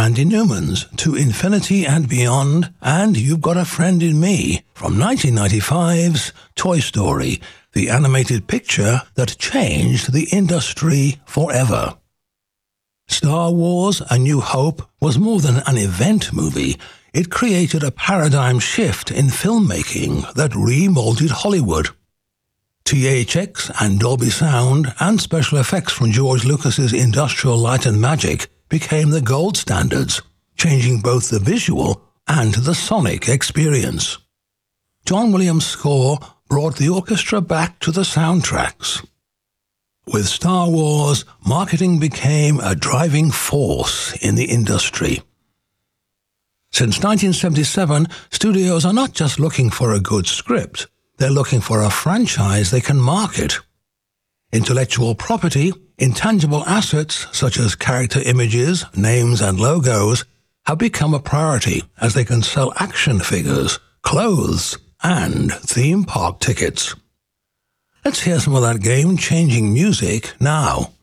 Randy Newman's To Infinity and Beyond, and You've Got a Friend in Me from 1995's Toy Story, the animated picture that changed the industry forever. Star Wars: A New Hope was more than an event movie. It created a paradigm shift in filmmaking that remolded Hollywood. THX and Dolby Sound and special effects from George Lucas's Industrial Light and Magic became the gold standards, changing both the visual and the sonic experience. John Williams' score brought the orchestra back to the soundtracks. With Star Wars, marketing became a driving force in the industry. Since 1977, studios are not just looking for a good script, they're looking for a franchise they can market. Intellectual property, intangible assets such as character images, names and logos have become a priority as they can sell action figures, clothes, and theme park tickets. Let's hear some of that game-changing music now.